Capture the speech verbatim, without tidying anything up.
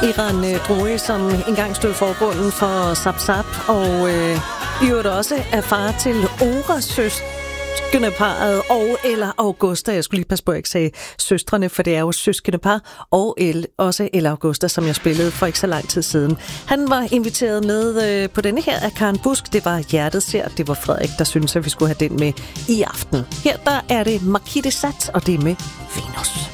Iran Droe, som engang stod i forgrunden for Zap Zap, og øh, i øvrigt også er far til Oras søskendeparret og eller Augusta. Jeg skulle lige passe på, at jeg ikke sagde søstrene, for det er jo søskendepar, og El, også El Augusta, som jeg spillede for ikke så lang tid siden. Han var inviteret med øh, på denne her af Karen Busk. Det var Hjertet ser. Det var Frederik, der synes, at vi skulle have den med i aften. Her der er det Marquis de Sade, og det er med Venus.